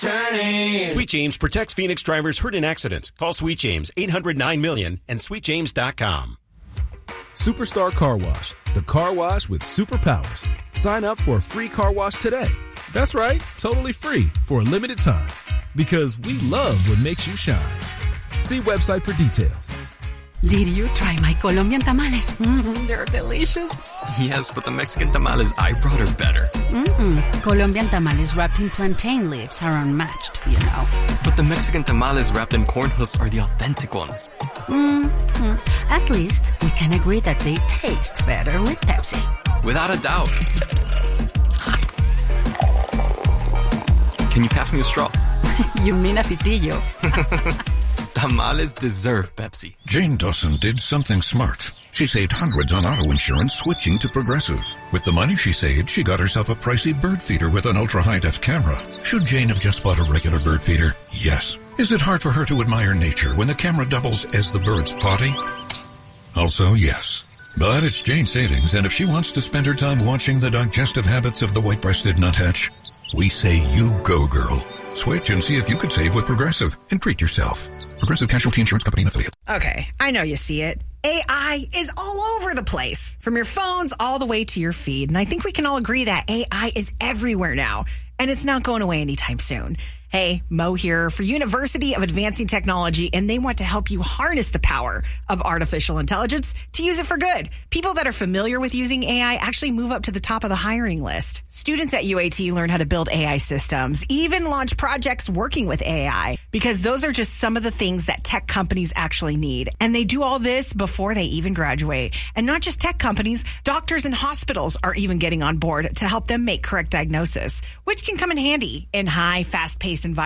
attorneys. Sweet James protects Phoenix drivers hurt in accidents. Call Sweet James, 800-9-MILLION, and sweetjames.com. Superstar Car Wash, the car wash with superpowers. Sign up for a free car wash today. That's right, totally free for a limited time. Because we love what makes you shine. See website for details. Did you try my Colombian tamales? They're delicious. Yes, but the Mexican tamales I brought are better. Colombian tamales wrapped in plantain leaves are unmatched, you know. But the Mexican tamales wrapped in corn husks are the authentic ones. At least we can agree that they taste better with Pepsi. Without a doubt. Can you pass me a straw? You mean a pitillo. Tamales deserve Pepsi. Jane Dawson did something smart. She saved hundreds on auto insurance switching to Progressive. With the money she saved, she got herself a pricey bird feeder with an ultra-high-def camera. Should Jane have just bought a regular bird feeder? Yes. Is it hard for her to admire nature when the camera doubles as the bird's potty? Also, yes. But it's Jane's savings, and if she wants to spend her time watching the digestive habits of the white-breasted nuthatch, we say you go, girl. Switch and see if you could save with Progressive and treat yourself. Progressive Casualty Insurance Company and Affiliate. Okay, I know you see it. AI is all over the place, from your phones all the way to your feed. And I think we can all agree that AI is everywhere now, and it's not going away anytime soon. Hey, Mo here for University of Advancing Technology, and they want to help you harness the power of artificial intelligence to use it for good. People that are familiar with using AI actually move up to the top of the hiring list. Students at UAT learn how to build AI systems, even launch projects working with AI, because those are just some of the things that tech companies actually need. And they do all this before they even graduate. And not just tech companies, doctors and hospitals are even getting on board to help them make correct diagnosis, which can come in handy in high, fast-paced environments